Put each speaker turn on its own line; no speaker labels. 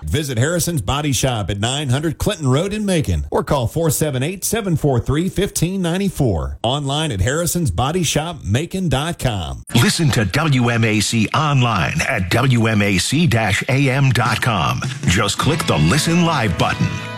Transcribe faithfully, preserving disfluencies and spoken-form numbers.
Visit Harrison's Body Shop at nine hundred Clinton Road in Macon or call four seven eight, seven four three, one five nine four. Online at harrisons body shop macon dot com.
Listen to W M A C online at W M A C A M dot com. Just click the Listen Live button.